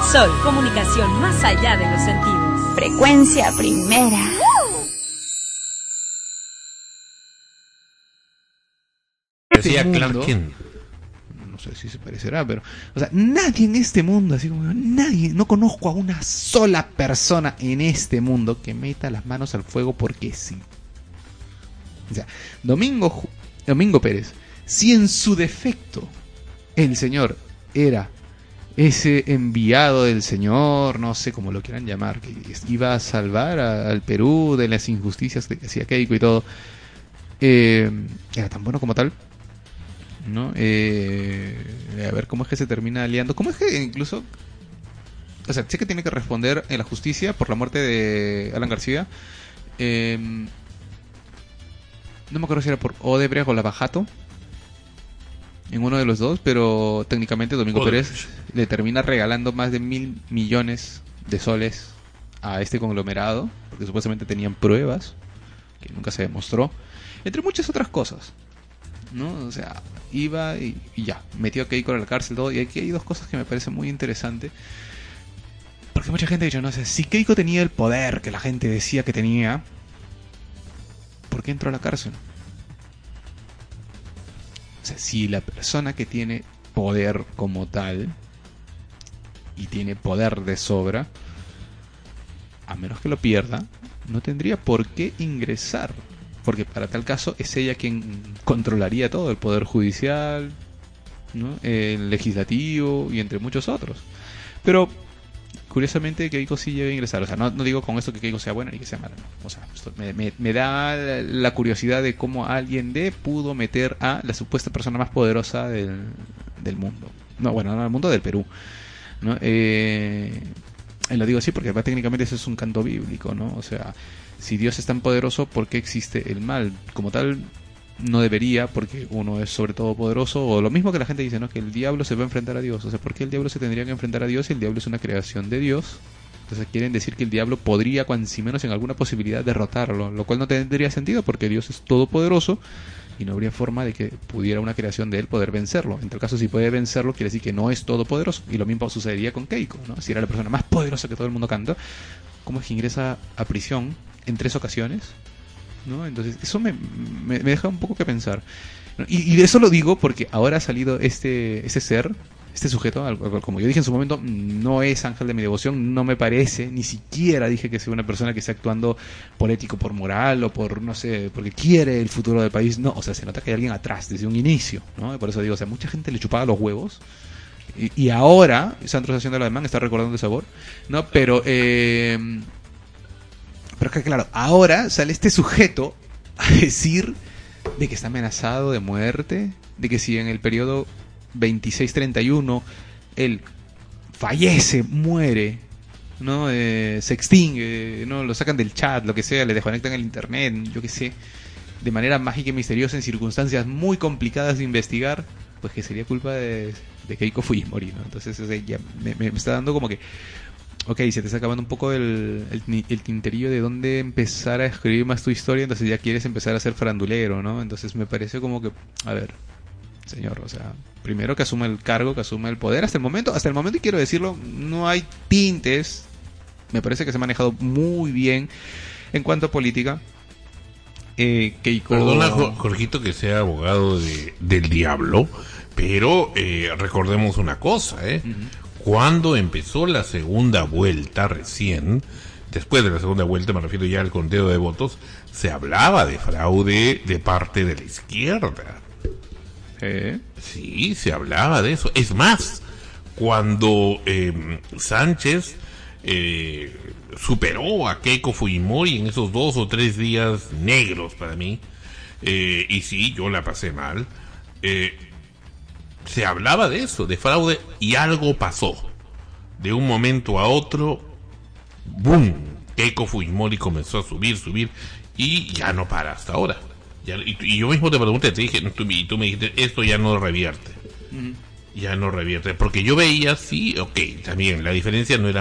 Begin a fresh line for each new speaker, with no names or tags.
Sol, comunicación más allá de los sentidos.
Frecuencia primera.
Decía Clark Kent.
No sé si se parecerá, pero... O sea, nadie en este mundo, así como nadie, no conozco a una sola persona en este mundo que meta las manos al fuego porque sí. O sea, Domingo Pérez, si en su defecto el señor era ese enviado del señor, no sé cómo lo quieran llamar, que iba a salvar al Perú de las injusticias que hacía Keiko y todo, era tan bueno como tal, ¿no? A ver cómo es que se termina liando, cómo es que incluso, o sea, sé que tiene que responder en la justicia por la muerte de Alan García. No me acuerdo si era por Odebrecht o Lavajato, en uno de los dos, pero técnicamente Domingo Pérez le termina regalando más de 1.000 millones de soles a este conglomerado, porque supuestamente tenían pruebas que nunca se demostró, entre muchas otras cosas, ¿no? O sea, iba y ya, metió a Keiko en la cárcel, todo. Y aquí hay dos cosas que me parecen muy interesantes, porque mucha gente ha dicho, no sé, si Keiko tenía el poder que la gente decía que tenía, ¿por qué entró a la cárcel? O sea, si la persona que tiene poder como tal, y tiene poder de sobra, a menos que lo pierda, no tendría por qué ingresar, porque para tal caso es ella quien controlaría todo, el poder judicial, ¿no? El legislativo y entre muchos otros. Pero curiosamente Keiko sí llega a ingresar. O sea, no digo con esto que Keiko sea buena ni que sea mala, no. O sea, esto me da la curiosidad de cómo alguien pudo meter a la supuesta persona más poderosa del mundo. No, bueno, no del mundo, del Perú, ¿no? Lo digo así porque técnicamente eso es un canto bíblico, ¿no? O sea, si Dios es tan poderoso, ¿por qué existe el mal? Como tal, no debería, porque uno es sobre todo poderoso, o lo mismo que la gente dice, ¿no? Que el diablo se va a enfrentar a Dios. O sea, ¿por qué el diablo se tendría que enfrentar a Dios si el diablo es una creación de Dios? Entonces quieren decir que el diablo podría, si menos en alguna posibilidad, derrotarlo, lo cual no tendría sentido porque Dios es todopoderoso y no habría forma de que pudiera una creación de él poder vencerlo. En tal caso, si puede vencerlo, quiere decir que no es todopoderoso. Y lo mismo sucedería con Keiko, ¿no? Si era la persona más poderosa que todo el mundo canta, ¿cómo es que ingresa a prisión en 3 ocasiones? ¿No? Entonces eso me deja un poco que pensar, ¿no? Y de eso lo digo porque ahora ha salido este ser, este sujeto, como yo dije en su momento, no es ángel de mi devoción, no me parece, ni siquiera dije que sea una persona que esté actuando por ético, por moral o por, no sé, porque quiere el futuro del país. No, o sea, se nota que hay alguien atrás desde un inicio, ¿no? Por eso digo, o sea, mucha gente le chupaba los huevos y ahora Sandro haciendo lo demás, está recordando el sabor, ¿no? Pero es que claro, ahora sale este sujeto a decir de que está amenazado de muerte, de que si en el periodo 26-31 él fallece, muere, ¿no? Se extingue, ¿no? Lo sacan del chat, lo que sea, le desconectan el internet, yo qué sé, de manera mágica y misteriosa en circunstancias muy complicadas de investigar, pues que sería culpa de Keiko Fujimori, ¿no? Entonces ya me está dando como que ok, se te está acabando un poco el tinterillo de dónde empezar a escribir más tu historia, entonces ya quieres empezar a ser farandulero, ¿no? Entonces me parece como que, a ver, señor, o sea, primero que asuma el cargo, que asuma el poder. Hasta el momento, y quiero decirlo, no hay tintes. Me parece que se ha manejado muy bien en cuanto a política. Keiko...
Perdona, Jorgito, que sea abogado del diablo, pero recordemos una cosa, Cuando empezó la segunda vuelta recién, después de la segunda vuelta, me refiero ya al conteo de votos, se hablaba de fraude de parte de la izquierda. Sí, se hablaba de eso. Es más, cuando Sánchez superó a Keiko Fujimori en esos 2 o 3 días negros para mí, y sí, yo la pasé mal, se hablaba de eso, de fraude, y algo pasó. De un momento a otro, ¡boom! Keiko Fujimori comenzó a subir, y ya no para hasta ahora. Y yo mismo te pregunté, te dije, y tú me dijiste, esto ya no revierte. Ya no revierte, porque yo veía, sí, ok, también, la diferencia no era